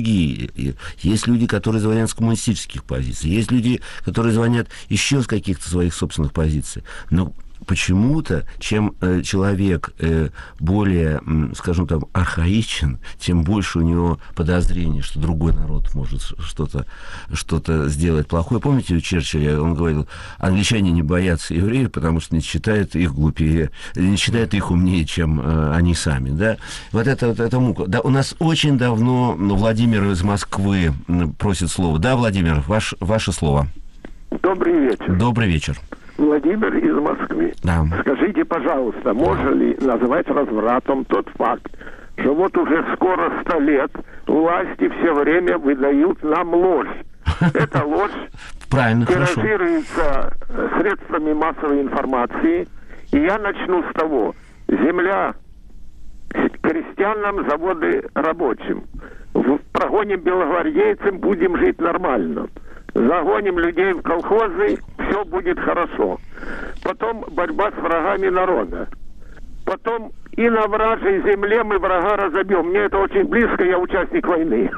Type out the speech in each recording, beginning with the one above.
другие. Есть люди, которые звонят с коммунистических позиций. Есть люди, которые звонят еще с каких-то своих собственных позиций. Но почему-то, чем человек более, скажем там, архаичен, тем больше у него подозрений, что другой народ может что-то сделать плохое. Помните, у Черчилля он говорил, англичане не боятся евреев, потому что не считают их глупее, не считают их умнее, чем они сами. Да? Вот это мука. Да, у нас очень давно Владимир из Москвы просит слова. Да, Владимир, ваше слово. Добрый вечер. Добрый вечер. Владимир из Москвы. Да. Скажите, пожалуйста, можно ли назвать развратом тот факт, что вот уже скоро 100 лет власти все время выдают нам ложь? Эта ложь тиражируется средствами массовой информации. И я начну с того. Земля крестьянам, заводы рабочим. Прогоним белогвардейцам, будем жить нормально. Загоним людей в колхозы, все будет хорошо. Потом борьба с врагами народа. Потом и на вражьей земле мы врага разобьем. Мне это очень близко, я участник войны.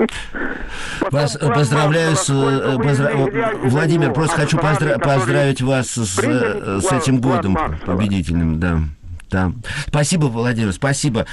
Поздравляю с... Владимир, просто хочу поздравить вас с этим годом победительным, да. Да. Спасибо, Владимир, спасибо.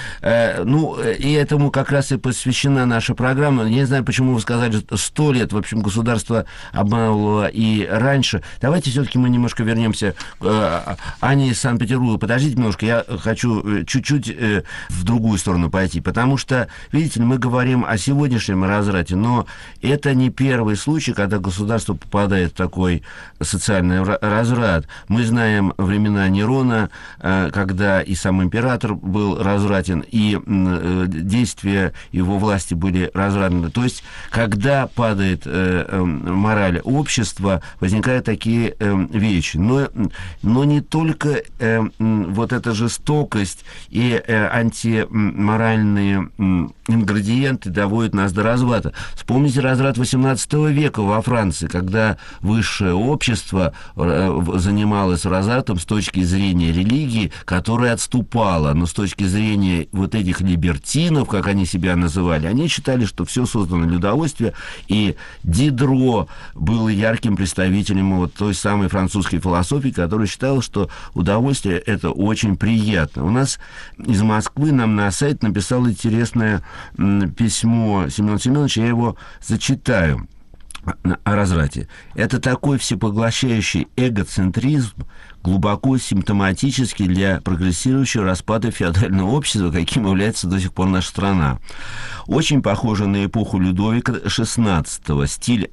И этому как раз и посвящена наша программа. Я не знаю, почему вы сказали, что 100 лет, в общем, государство обманывало и раньше. Давайте все-таки мы немножко вернемся к Ане из Санкт-Петербурга. Подождите немножко, я хочу чуть-чуть в другую сторону пойти, потому что, видите ли, мы говорим о сегодняшнем разврате, но это не первый случай, когда государство попадает в такой социальный разврат. Мы знаем времена Нерона, когда и сам император был развратен, и действия его власти были развратны. То есть, когда падает мораль общества, возникают такие вещи. Но не только вот эта жестокость и антиморальные ингредиенты доводят нас до разврата. Вспомните разврат XVIII века во Франции, когда высшее общество занималось развратом с точки зрения религии, которая отступала, но с точки зрения вот этих либертинов, как они себя называли, они считали, что все создано для удовольствия, и Дидро был ярким представителем вот той самой французской философии, которая считала, что удовольствие – это очень приятно. У нас из Москвы нам на сайт написал интересное письмо Семен Семенович, я его зачитаю о разврате. Это такой всепоглощающий эгоцентризм, глубоко симптоматический для прогрессирующего распада феодального общества, каким является до сих пор наша страна. Очень похоже на эпоху Людовика XVI. Стиль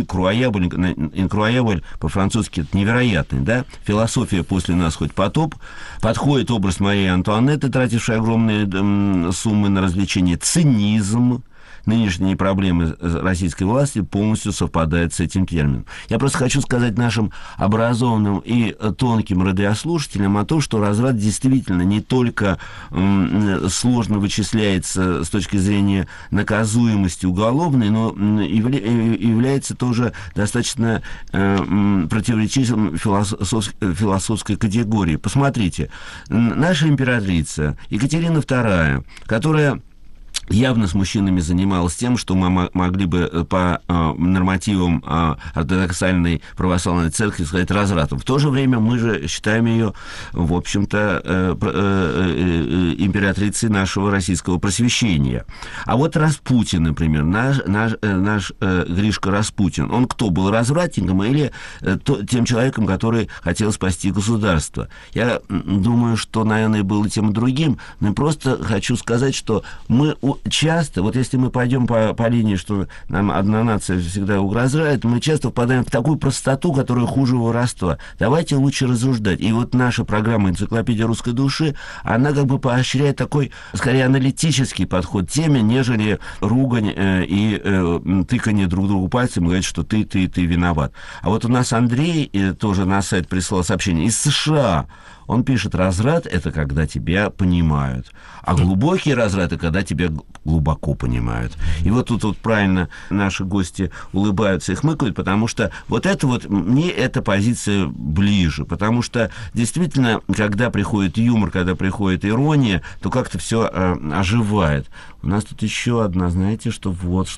инкруабль по-французски это невероятный, да? Философия «после нас хоть потоп». Подходит образ Марии Антуанетты, тратившей огромные суммы на развлечения. Цинизм. Нынешние проблемы российской власти полностью совпадают с этим термином. Я просто хочу сказать нашим образованным и тонким радиослушателям о том, что разврат действительно не только сложно вычисляется с точки зрения наказуемости уголовной, но является тоже достаточно противоречивым философской категории. Посмотрите, наша императрица Екатерина II, которая явно с мужчинами занималась тем, что мы могли бы по нормативам ортодоксальной православной церкви сказать развратом. В то же время мы же считаем ее, в общем-то, императрицей нашего российского просвещения. А вот Распутин, например, наш Гришка Распутин, он кто был, развратником или тем человеком, который хотел спасти государство? Я думаю, что, наверное, был и тем, и другим, но просто хочу сказать, что мы часто, вот если мы пойдем по линии, что нам одна нация всегда угрожает, мы часто впадаем в такую простоту, которая хуже воровства. Давайте лучше рассуждать. И вот наша программа «Энциклопедия русской души», она как бы поощряет такой, скорее, аналитический подход к теме, нежели ругань и тыканье друг другу пальцем и говорить, что ты виноват. А вот у нас Андрей тоже на сайт прислал сообщение из США. Он пишет: разврат – это когда тебя понимают, а глубокий разврат – это когда тебя глубоко понимают. И вот тут вот правильно наши гости улыбаются и хмыкают, потому что вот это вот, мне эта позиция ближе, потому что действительно, когда приходит юмор, когда приходит ирония, то как-то все оживает. У нас тут еще одна, знаете, что вот